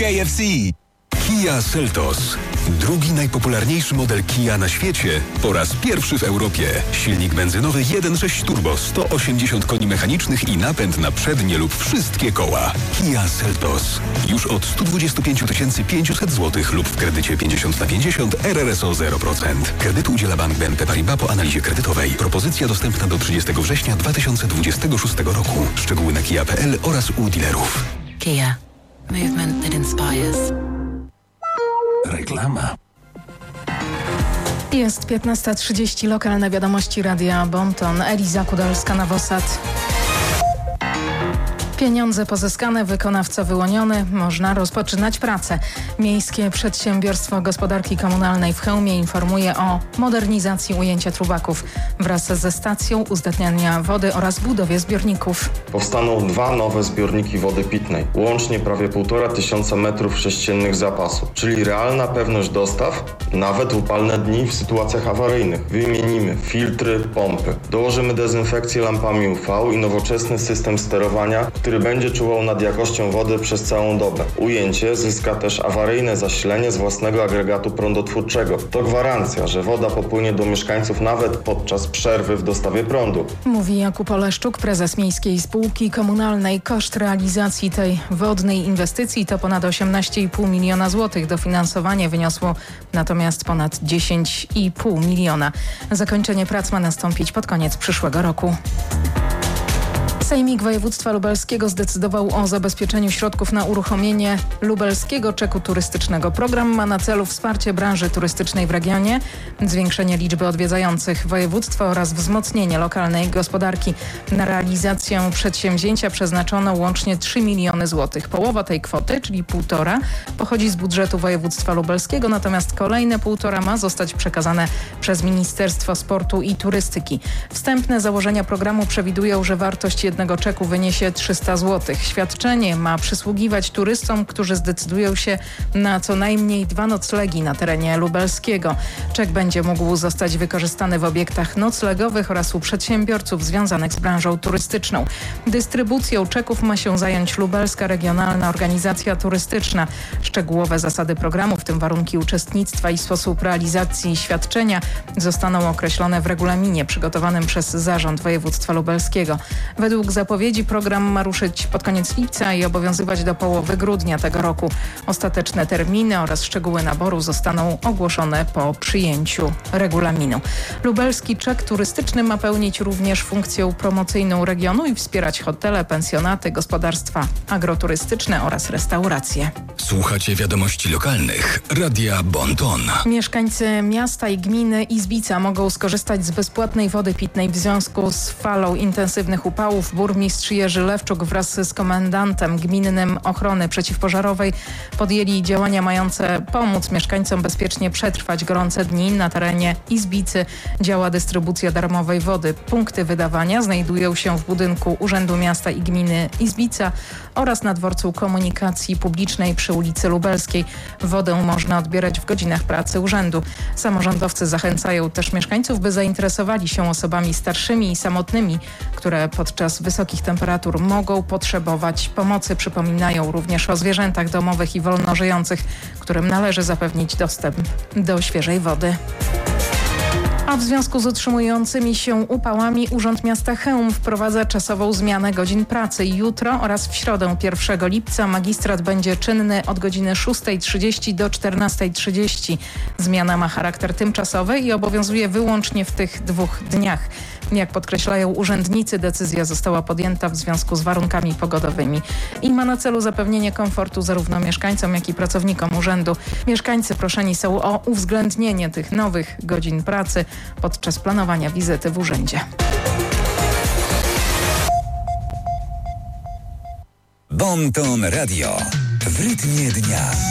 KFC. Kia Seltos. Drugi najpopularniejszy model Kia na świecie po raz pierwszy w Europie. Silnik benzynowy 1.6 turbo, 180 koni mechanicznych i napęd na przednie lub wszystkie koła. Kia Seltos. Już od 125 500 zł lub w kredycie 50/50 RRSO 0%. Kredytu udziela Bank BNP Paribas po analizie kredytowej. Propozycja dostępna do 30 września 2026 roku. Szczegóły na kia.pl oraz u dealerów. Kia. Movement that inspires. Reklama. Jest 15:30, lokalne wiadomości Radia Bonton. Eliza Kudalska-Nawosat. Pieniądze pozyskane, wykonawca wyłoniony, można rozpoczynać pracę. Miejskie Przedsiębiorstwo Gospodarki Komunalnej w Chełmie informuje o modernizacji ujęcia trubaków wraz ze stacją uzdatniania wody oraz budowie zbiorników. Powstaną 2 nowe zbiorniki wody pitnej, łącznie prawie 1500 m3 zapasu, czyli realna pewność dostaw, nawet w upalne dni w sytuacjach awaryjnych. Wymienimy filtry, pompy. Dołożymy dezynfekcję lampami UV i nowoczesny system sterowania, który będzie czuwał nad jakością wody przez całą dobę. Ujęcie zyska też awaryjne zasilenie z własnego agregatu prądotwórczego. To gwarancja, że woda popłynie do mieszkańców nawet podczas przerwy w dostawie prądu. Mówi Jakub Oleszczuk, prezes Miejskiej Spółki Komunalnej. Koszt realizacji tej wodnej inwestycji to ponad 18,5 miliona złotych. Dofinansowanie wyniosło natomiast ponad 10,5 miliona. Zakończenie prac ma nastąpić pod koniec przyszłego roku. Sejmik Województwa Lubelskiego zdecydował o zabezpieczeniu środków na uruchomienie lubelskiego czeku turystycznego. Program ma na celu wsparcie branży turystycznej w regionie, zwiększenie liczby odwiedzających województwa oraz wzmocnienie lokalnej gospodarki. Na realizację przedsięwzięcia przeznaczono łącznie 3 miliony złotych. Połowa tej kwoty, czyli 1,5, pochodzi z budżetu województwa lubelskiego, natomiast kolejne 1,5 ma zostać przekazane przez Ministerstwo Sportu i Turystyki. Wstępne założenia programu przewidują, że wartość jednego czeku wyniesie 300 zł. Świadczenie ma przysługiwać turystom, którzy zdecydują się na co najmniej 2 noclegi na terenie lubelskiego. Czek będzie mógł zostać wykorzystany w obiektach noclegowych oraz u przedsiębiorców związanych z branżą turystyczną. Dystrybucją czeków ma się zająć Lubelska Regionalna Organizacja Turystyczna. Szczegółowe zasady programu, w tym warunki uczestnictwa i sposób realizacji świadczenia, zostaną określone w regulaminie przygotowanym przez Zarząd Województwa Lubelskiego. Według zapowiedzi program ma ruszyć pod koniec lipca i obowiązywać do połowy grudnia tego roku. Ostateczne terminy oraz szczegóły naboru zostaną ogłoszone po przyjęciu regulaminu. Lubelski czek turystyczny ma pełnić również funkcję promocyjną regionu i wspierać hotele, pensjonaty, gospodarstwa agroturystyczne oraz restauracje. Słuchacie wiadomości lokalnych Radia Bonton. Mieszkańcy miasta i gminy Izbica mogą skorzystać z bezpłatnej wody pitnej w związku z falą intensywnych upałów. Burmistrz Jerzy Lewczuk wraz z komendantem gminnym ochrony przeciwpożarowej podjęli działania mające pomóc mieszkańcom bezpiecznie przetrwać gorące dni. Na terenie Izbicy działa dystrybucja darmowej wody. Punkty wydawania znajdują się w budynku Urzędu Miasta i Gminy Izbica oraz na dworcu komunikacji publicznej przy ulicy Lubelskiej. Wodę można odbierać w godzinach pracy urzędu. Samorządowcy zachęcają też mieszkańców, by zainteresowali się osobami starszymi i samotnymi, które podczas wysokich temperatur mogą potrzebować pomocy. Przypominają również o zwierzętach domowych i wolnożyjących, którym należy zapewnić dostęp do świeżej wody. A w związku z utrzymującymi się upałami Urząd Miasta Chełm wprowadza czasową zmianę godzin pracy. Jutro oraz w środę 1 lipca magistrat będzie czynny od godziny 6:30 do 14:30. Zmiana ma charakter tymczasowy i obowiązuje wyłącznie w tych 2 dniach. Jak podkreślają urzędnicy, decyzja została podjęta w związku z warunkami pogodowymi i ma na celu zapewnienie komfortu zarówno mieszkańcom, jak i pracownikom urzędu. Mieszkańcy proszeni są o uwzględnienie tych nowych godzin pracy podczas planowania wizyty w urzędzie. Bonton Radio w rytmie dnia.